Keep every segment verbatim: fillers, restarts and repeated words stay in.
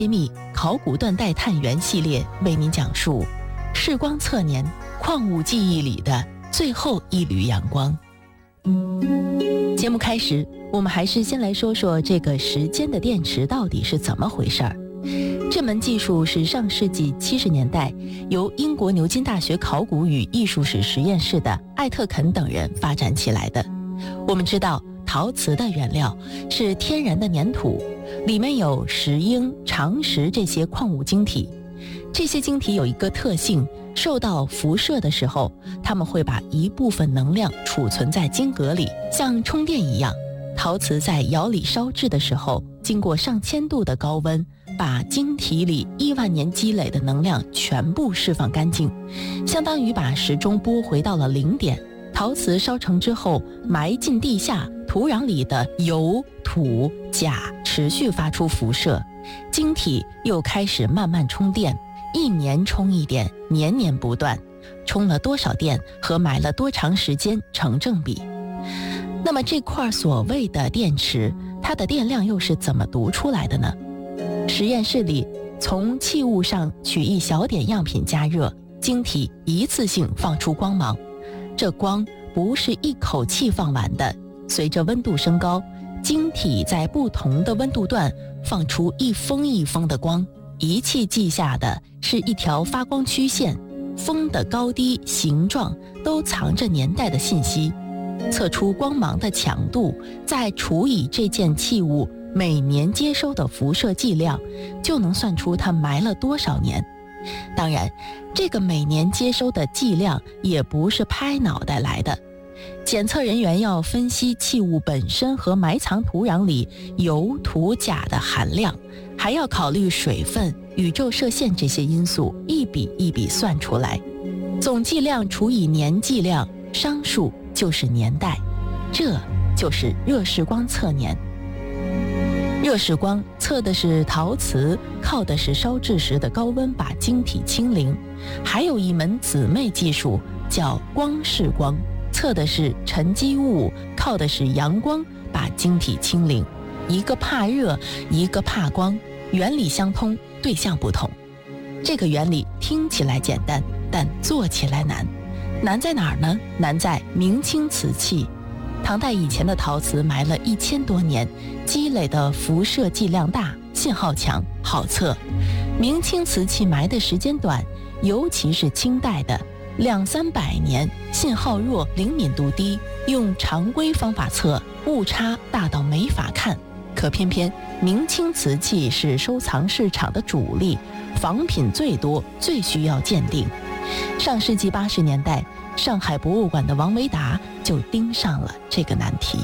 揭秘考古断代探源系列为您讲述视光测年矿物记忆里的最后一缕阳光。节目开始，我们还是先来说说这个时间的电池到底是怎么回事儿。这门技术是上世纪七十年代由英国牛津大学考古与艺术史实验室的艾特肯等人发展起来的。我们知道陶瓷的原料是天然的粘土，里面有石英、长石这些矿物晶体。这些晶体有一个特性，受到辐射的时候，它们会把一部分能量储存在晶格里，像充电一样。陶瓷在窑里烧制的时候，经过上千度的高温，把晶体里亿万年积累的能量全部释放干净，相当于把时钟拨回到了零点。陶瓷烧成之后，埋进地下，土壤里的油、土、钾持续发出辐射，晶体又开始慢慢充电，一年充一点，年年不断，充了多少电和埋了多长时间成正比。那么这块所谓的电池，它的电量又是怎么读出来的呢？实验室里从器物上取一小点样品加热，晶体一次性放出光芒。这光不是一口气放完的，随着温度升高，晶体在不同的温度段放出一峰一峰的光，仪器记下的是一条发光曲线，峰的高低、形状都藏着年代的信息。测出光芒的强度，再除以这件器物每年接收的辐射剂量，就能算出它埋了多少年。当然，这个每年接收的剂量也不是拍脑袋来的，检测人员要分析器物本身和埋藏土壤里油、土、钾的含量，还要考虑水分、宇宙射线这些因素，一笔一笔算出来。总剂量除以年剂量，商数就是年代，这就是热视光测年。热视光测的是陶瓷，靠的是烧制时的高温把晶体清零。还有一门姊妹技术叫光视光，测的是沉积物，靠的是阳光把晶体清零。一个怕热，一个怕光，原理相通，对象不同。这个原理听起来简单，但做起来难。难在哪儿呢？难在明清瓷器。唐代以前的陶瓷埋了一千多年，积累的辐射剂量大，信号强，好测。明清瓷器埋的时间短，尤其是清代的，两三百年，信号弱，灵敏度低，用常规方法测，误差大到没法看。可偏偏明清瓷器是收藏市场的主力，仿品最多，最需要鉴定。上世纪八十年代，上海博物馆的王维达就盯上了这个难题。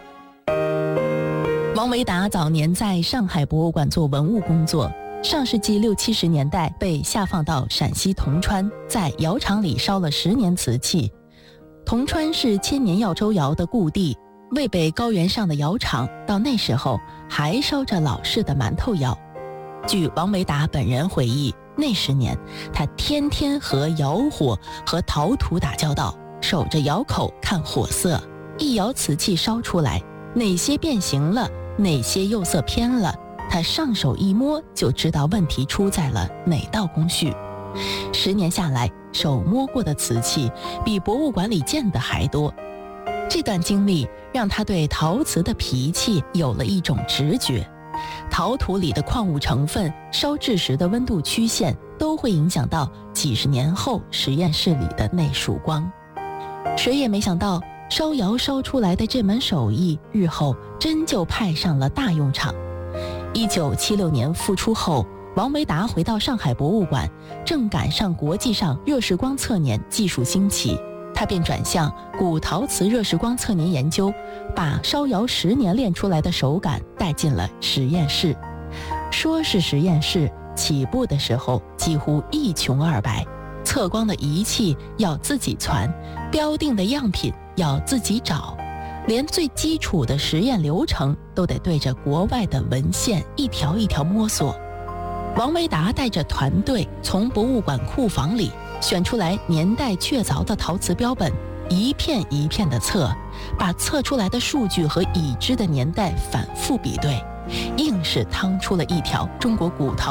王维达早年在上海博物馆做文物工作，上世纪六七十年代被下放到陕西铜川，在窑厂里烧了十年瓷器。铜川是千年耀州窑的故地，渭北高原上的窑厂到那时候还烧着老式的馒头窑。据王维达本人回忆，那十年他天天和窑火和陶土打交道，守着窑口看火色，一窑瓷器烧出来，哪些变形了，哪些釉色偏了，他上手一摸就知道问题出在了哪道工序。十年下来，手摸过的瓷器比博物馆里见的还多。这段经历让他对陶瓷的脾气有了一种直觉。陶土里的矿物成分、烧制时的温度曲线都会影响到几十年后实验室里的那束光。谁也没想到，烧窑烧出来的这门手艺，日后真就派上了大用场。一九七六年复出后，王维达回到上海博物馆，正赶上国际上热视光测年技术兴起，他便转向古陶瓷热视光测年研究，把烧窑十年练出来的手感带进了实验室。说是实验室，起步的时候几乎一穷二白，测光的仪器要自己攒，标定的样品要自己找，连最基础的实验流程都得对着国外的文献一条一条摸索。王维达带着团队从博物馆库房里选出来年代确凿的陶瓷标本，一片一片的测，把测出来的数据和已知的年代反复比对， 硬是趟出了一条中国古陶